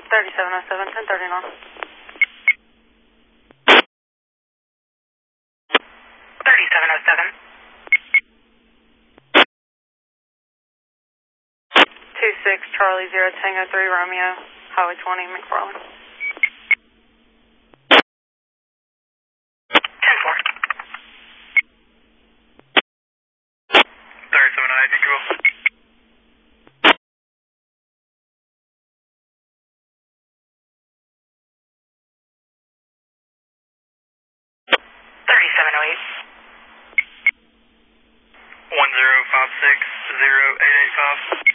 3707, 1039. 3707. 26 Charlie 0 Tango 3 Romeo, Highway 20, McFarland. 10-4. 3708, be cool. 3708. 1056 0885.